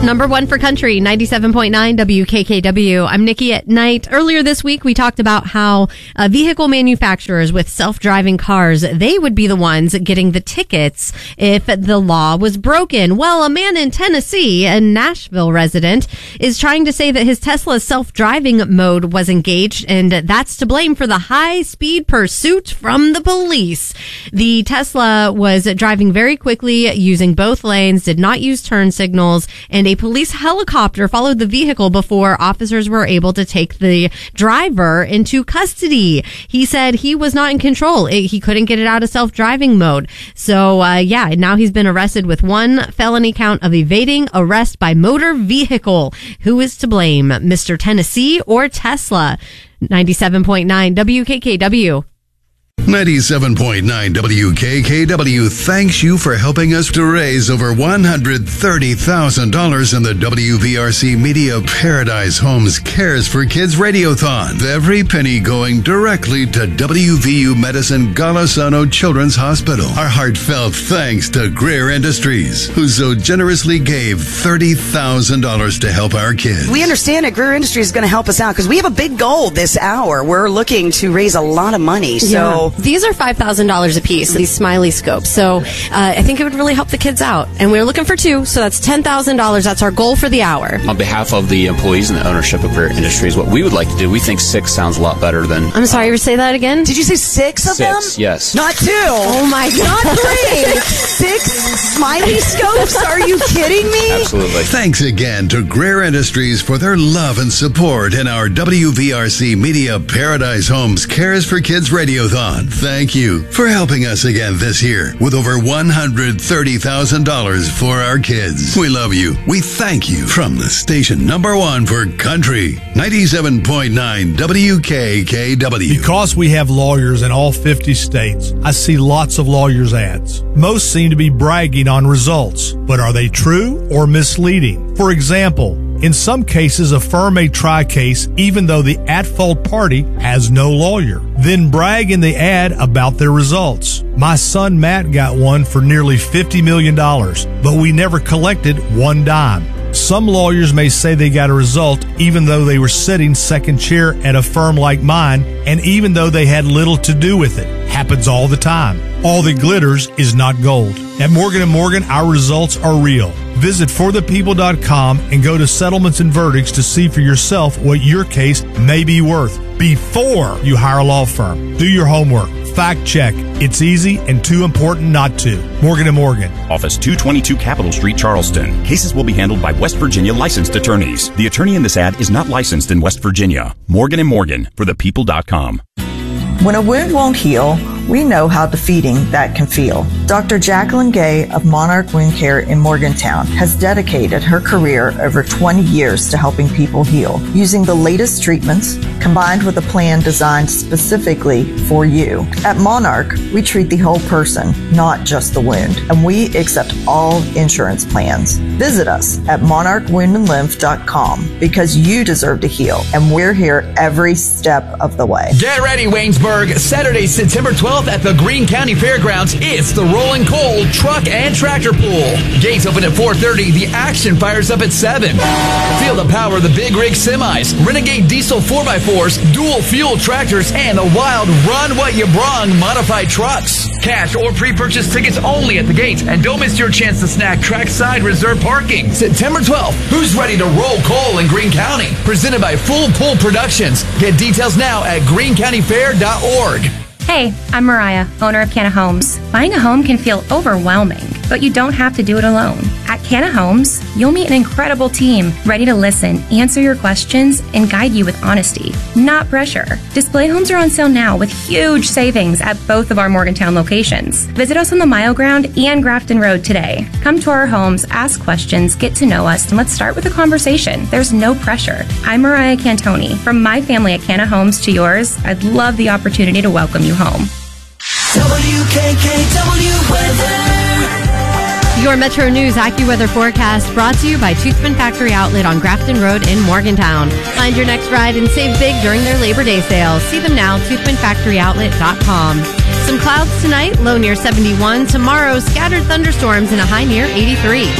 Number one for country, 97.9 WKKW. I'm Nikki at Night. Earlier this week, we talked about how vehicle manufacturers with self-driving cars, they would be the ones getting the tickets if the law was broken. Well, a man in Tennessee, a Nashville resident, is trying to say that his Tesla's self-driving mode was engaged, and that's to blame for the high-speed pursuit from the police. The Tesla was driving very quickly, using both lanes, did not use turn signals, and a police helicopter followed the vehicle before officers were able to take the driver into custody. He said he was not in control. He couldn't get it out of self-driving mode. So, now he's been arrested with one felony count of evading arrest by motor vehicle. Who is to blame, Mr. Tennessee or Tesla? 97.9 WKKW. 97.9 WKKW thanks you for helping us to raise over $130,000 in the WVRC Media Paradise Homes Cares for Kids Radiothon. Every penny going directly to WVU Medicine Golisano Children's Hospital. Our heartfelt thanks to Greer Industries, who so generously gave $30,000 to help our kids. We understand that Greer Industries is going to help us out because we have a big goal this hour. We're looking to raise a lot of money. So these are $5,000 a piece, these Smiley scopes. So I think it would really help the kids out. And we're looking for two, so that's $10,000. That's our goal for the hour. On behalf of the employees and the ownership of Greer Industries, what we would like to do, we think 6 sounds a lot better than... I'm sorry, say that again? Did you say 6 of them? 6, yes. Not 2. Oh my God. Not 3. 6 Smiley scopes? Are you kidding me? Absolutely. Thanks again to Greer Industries for their love and support in our WVRC Media Paradise Homes Cares for Kids Radiothon. Thank you for helping us again this year with over $130,000 for our kids. We love you. We thank you from the station number one for country, 97.9 WKKW. Because we have lawyers in all 50 states, I see lots of lawyers' ads. Most seem to be bragging on results, but are they true or misleading? For example, in some cases, a firm may try a case even though the at-fault party has no lawyer, then brag in the ad about their results. My son Matt got one for nearly $50 million, but we never collected one dime. Some lawyers may say they got a result even though they were sitting second chair at a firm like mine, and even though they had little to do with it. Happens all the time. All that glitters is not gold. At Morgan & Morgan, our results are real. Visit forthepeople.com and go to Settlements and Verdicts to see for yourself what your case may be worth before you hire a law firm. Do your homework. Fact check. It's easy and too important not to. Morgan & Morgan. Office 222 Capitol Street, Charleston. Cases will be handled by West Virginia licensed attorneys. The attorney in this ad is not licensed in West Virginia. Morgan & Morgan, forthepeople.com. When a wound won't heal, we know how defeating that can feel. Dr. Jacqueline Gay of Monarch Wound Care in Morgantown has dedicated her career over 20 years to helping people heal, using the latest treatments combined with a plan designed specifically for you. At Monarch, we treat the whole person, not just the wound, and we accept all insurance plans. Visit us at monarchwoundandlymph.com because you deserve to heal, and we're here every step of the way. Get ready, Waynesburg. Saturday, September 12th at the Greene County Fairgrounds. It's the Rolling Coal Truck and Tractor Pool. Gates open at 4:30. The action fires up at 7. Feel the power of the big rig semis, Renegade diesel 4x4s, dual fuel tractors, and the wild Run What You Brung modified trucks. Cash or pre-purchase tickets only at the gate. And don't miss your chance to snack trackside reserve parking. September 12th. Who's ready to roll coal in Greene County? Presented by Full Pull Productions. Get details now at greencountyfair.org. Hey, I'm Mariah, owner of Canna Homes. Buying a home can feel overwhelming, but you don't have to do it alone. At Canna Homes, you'll meet an incredible team ready to listen, answer your questions, and guide you with honesty, not pressure. Display homes are on sale now with huge savings at both of our Morgantown locations. Visit us on the Mile Ground and Grafton Road today. Come to our homes, ask questions, get to know us, and let's start with a conversation. There's no pressure. I'm Mariah Cantoni. From my family at Canna Homes to yours, I'd love the opportunity to welcome you home. WKKW weather. Your Metro News AccuWeather forecast brought to you by Toothman Factory Outlet on Grafton Road in Morgantown. Find your next ride and save big during their Labor Day sales. See them now, toothmanfactoryoutlet.com. Some clouds tonight, low near 71. Tomorrow, scattered thunderstorms and a high near 83.